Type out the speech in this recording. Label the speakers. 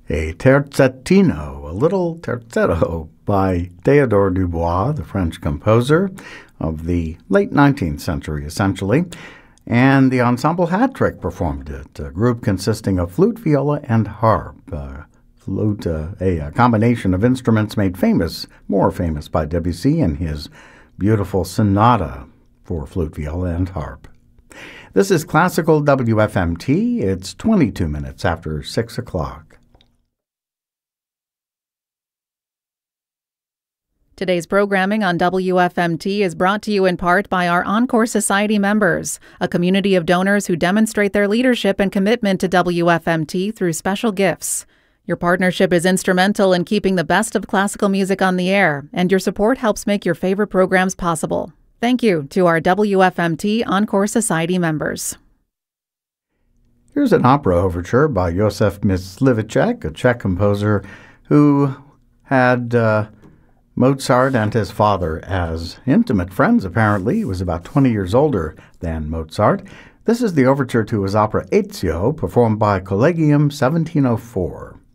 Speaker 1: A terzettino, a little terzetto by Théodore Dubois, the French composer of the late 19th century, essentially. And the ensemble Hat Trick performed it, a group consisting of flute, viola, and harp. Flute, a combination of instruments made more famous by Debussy in his beautiful sonata for flute, viola, and harp. This is Classical WFMT. It's 22 minutes after 6 o'clock.
Speaker 2: Today's programming on WFMT is brought to you in part by our Encore Society members, a community of donors who demonstrate their leadership and commitment to WFMT through special gifts. Your partnership is instrumental in keeping the best of classical music on the air, and your support helps make your favorite programs possible. Thank you to our WFMT Encore Society members.
Speaker 1: Here's an opera overture by Josef Mysliveček, a Czech composer who had Mozart and his father as intimate friends, apparently. He was about 20 years older than Mozart. This is the overture to his opera Ezio, performed by Collegium 1704.